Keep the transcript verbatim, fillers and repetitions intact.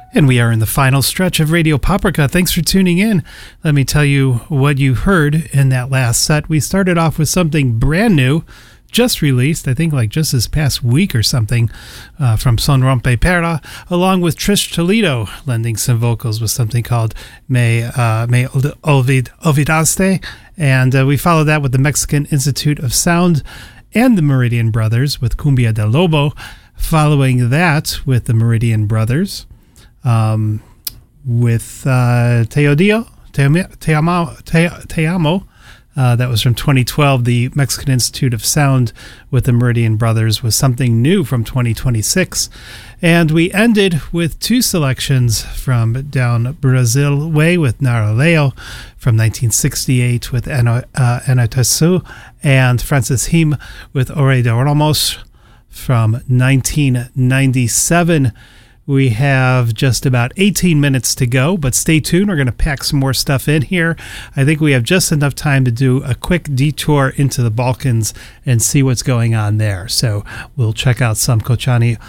And we are in the final stretch of Radio Paprika. Thanks for tuning in. Let me tell you what you heard in that last set. We started off with something brand new, just released, I think like just this past week or something, uh, from Son Rompe Pera, along with Trish Toledo lending some vocals with something called Me, uh, Me Olvid, Olvidaste. And uh, we followed that with the Mexican Institute of Sound and the Meridian Brothers with Cumbia del Lobo. Following that with the Meridian Brothers. Um, with uh, Te Odio, Te, Te Amo, Te, Te Amo. Uh, that was from twenty twelve. The Mexican Institute of Sound with the Meridian Brothers was something new from twenty twenty-six. And we ended with two selections from down Brazil way with Naraleo from nineteen sixty-eight with Ana, uh, Anatasu, and Francis Him with Ore de Ramos from nineteen ninety-seven. We have just about eighteen minutes to go, but stay tuned. We're going to pack some more stuff in here. I think we have just enough time to do a quick detour into the Balkans and see what's going on there. So we'll check out some Kochani